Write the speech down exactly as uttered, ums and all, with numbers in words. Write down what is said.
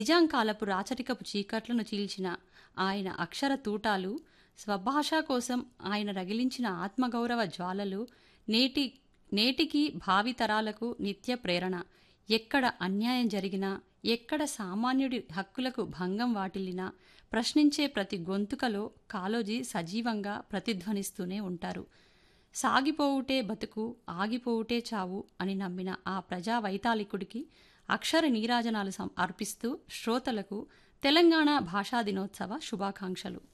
నిజాంకాలపు రాచరికపు చీకట్లను చీల్చిన ఆయన అక్షర తూటాలు, స్వభాష కోసం ఆయన రగిలించిన ఆత్మగౌరవ జ్వాలలు నేటి నేటికీ భావితరాలకు నిత్య ప్రేరణ. ఎక్కడ అన్యాయం జరిగినా, ఎక్కడ సామాన్యుడి హక్కులకు భంగం వాటిల్లినా ప్రశ్నించే ప్రతి గొంతుకలో కాళోజీ సజీవంగా ప్రతిధ్వనిస్తూనే ఉంటారు. సాగిపోవుటే బతుకు, ఆగిపోవుటే చావు అని నమ్మిన ఆ ప్రజా వైతాళికుడికి అక్షర నీరాజనాలు సం అర్పిస్తూ శ్రోతలకు తెలంగాణ భాషా దినోత్సవ శుభాకాంక్షలు.